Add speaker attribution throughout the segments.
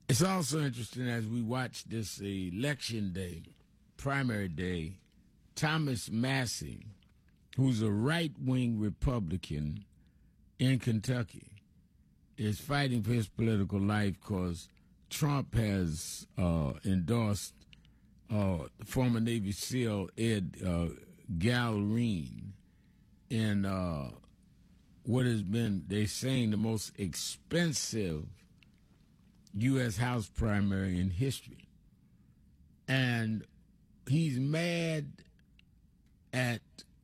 Speaker 1: It's also interesting as we watch this election day, primary day, Thomas Massey, who's a right-wing Republican in Kentucky, is fighting for his political life because Trump has endorsed former Navy SEAL Ed Galrine in what has been, they're saying, the most expensive U.S. House primary in history. And he's mad at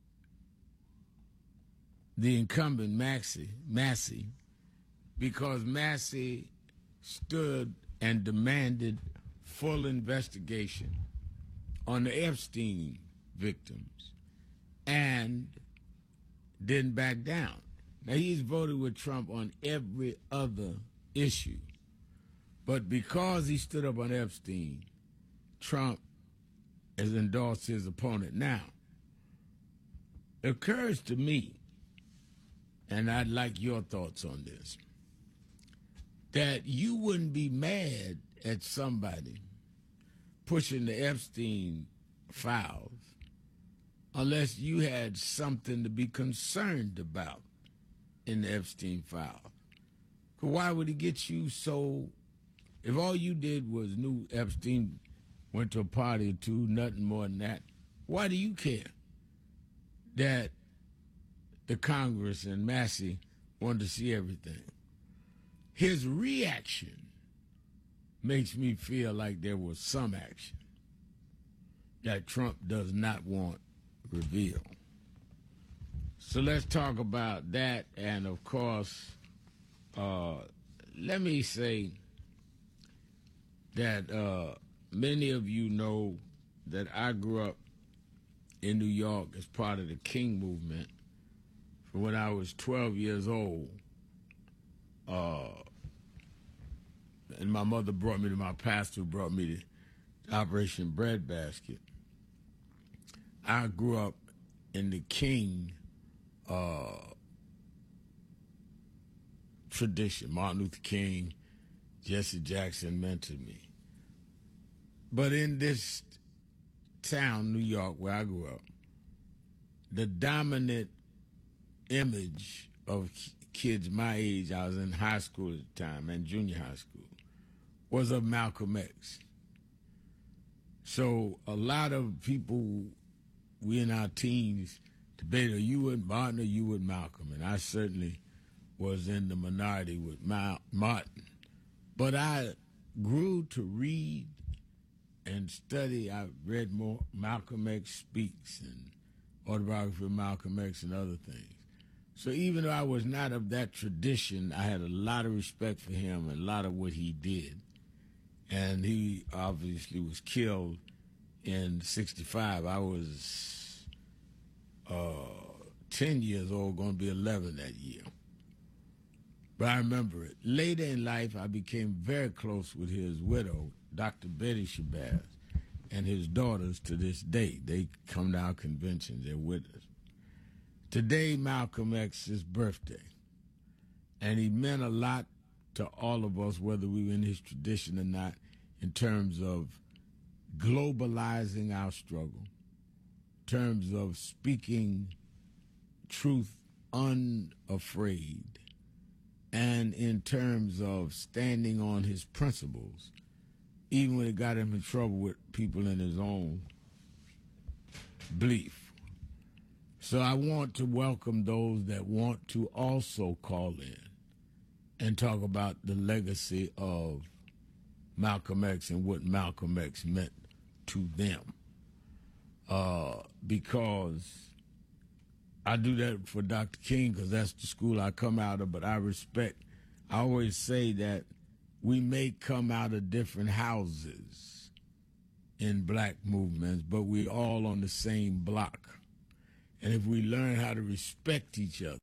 Speaker 1: the incumbent Massey because Massey stood and demanded full investigation on the Epstein victims and didn't back down. Now, he's voted with Trump on every other issue. But because he stood up on Epstein, Trump has endorsed his opponent. Now, it occurs to me, and I'd like your thoughts on this, that you wouldn't be mad at somebody pushing the Epstein files unless you had something to be concerned about in the Epstein files. Why would he get you so... If all you did was knew Epstein went to a party or two, nothing more than that, why do you care that the Congress and Massey wanted to see everything? His reaction makes me feel like there was some action that Trump does not want revealed. So let's talk about that. And, of course, let me say that many of you know that I grew up in New York as part of the King movement from when I was 12 years old. And my mother brought me to my pastor, who brought me to Operation Breadbasket. I grew up in the King tradition. Martin Luther King, Jesse Jackson mentored me. But in this town, New York, where I grew up, the dominant image of kids my age, I was in high school at the time and junior high school, was of Malcolm X. So a lot of people, we in our teens, debated, are you with Martin or you with Malcolm? And I certainly was in the minority with Martin. But I grew to read and study. I read more Malcolm X Speaks and Autobiography of Malcolm X and other things. So even though I was not of that tradition, I had a lot of respect for him and a lot of what he did. And he obviously was killed in 1965. I was 10 years old, going to be 11 that year. But I remember it. Later in life, I became very close with his widow, Dr. Betty Shabazz, and his daughters to this day. They come to our conventions. They're with us. Today, Malcolm X's birthday, and he meant a lot to all of us, whether we were in his tradition or not, in terms of globalizing our struggle, in terms of speaking truth unafraid, and in terms of standing on his principles, even when it got him in trouble with people in his own belief. So I want to welcome those that want to also call in and talk about the legacy of Malcolm X and what Malcolm X meant to them. Because I do that for Dr. King because that's the school I come out of, but I always say that we may come out of different houses in black movements, but we're all on the same block. And if we learn how to respect each other,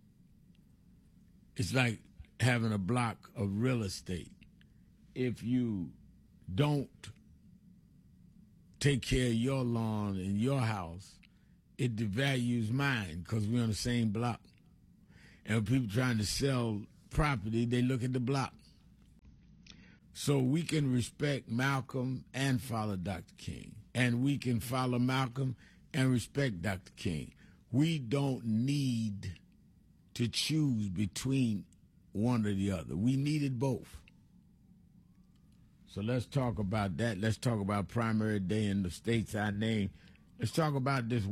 Speaker 1: it's like having a block of real estate. If you don't take care of your lawn in your house, it devalues mine because we're on the same block. And when people trying to sell property, they look at the block. So we can respect Malcolm and follow Dr. King. And we can follow Malcolm and respect Dr. King. We don't need to choose between one or the other. We needed both. So let's talk about that. Let's talk about primary day in the states I named. Let's talk about this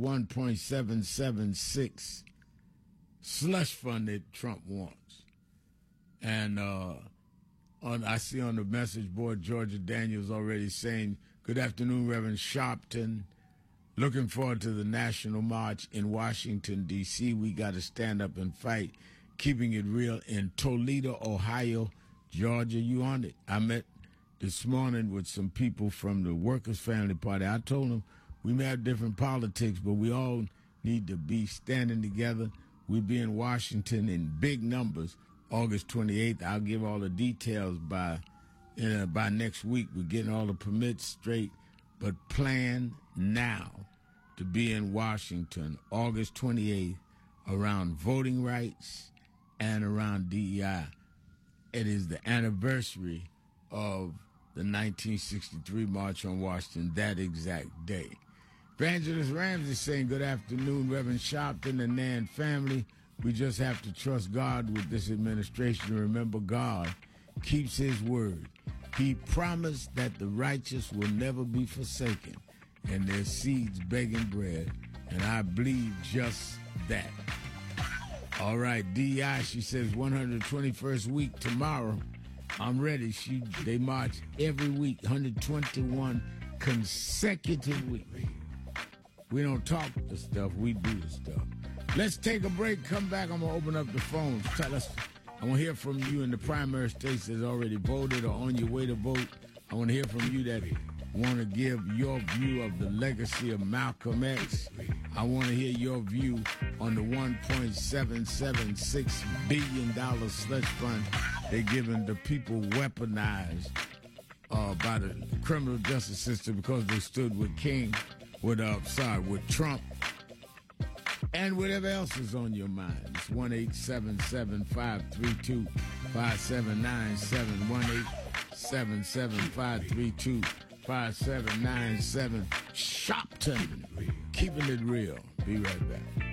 Speaker 1: 1.776 slush fund that Trump wants. And I see on the message board, Georgia Daniels already saying, good afternoon, Reverend Sharpton. Looking forward to the National March in Washington, D.C. We got to stand up and fight, keeping it real in Toledo, Ohio, Georgia. You on it? I met this morning with some people from the Workers' Family Party. I told them we may have different politics, but we all need to be standing together. We'll be in Washington in big numbers August 28th. I'll give all the details by next week. We're getting all the permits straight, but plan now to be in Washington August 28th around voting rights and around DEI. It is the anniversary of the 1963 March on Washington, that exact day. Evangelist Ramsey saying, good afternoon, Reverend Sharpton and Nan family. We just have to trust God with this administration. Remember, God keeps his word. He promised that the righteous will never be forsaken and their seeds begging bread. And I believe just that. All right, DEI, she says, 121st week tomorrow. I'm ready. They march every week, 121 consecutive weeks. We don't talk the stuff, we do the stuff. Let's take a break, come back, I'm going to open up the phones. Tell us, I want to hear from you in the primary states that's already voted or on your way to vote. I want to hear from you that want to give your view of the legacy of Malcolm X. I want to hear your view on the $1.776 billion slush fund they're giving the people weaponized by the criminal justice system because they stood with with Trump, and whatever else is on your mind. It's 1-877-532-5797, 1-877-532-5797. Shopton, keeping it real. Be right back.